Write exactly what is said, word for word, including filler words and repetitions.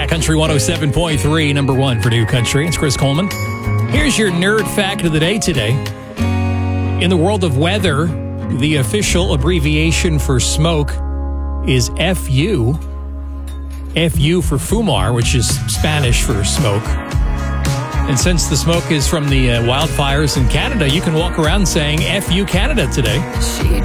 Yeah, Country one oh seven point three, number one for New Country. It's Chris Coleman. Here's your nerd fact of the day today. In the world of weather, the official abbreviation for smoke is F U. F U for fumar, which is Spanish for smoke. And since the smoke is from the uh, wildfires in Canada, you can walk around saying F U Canada today. She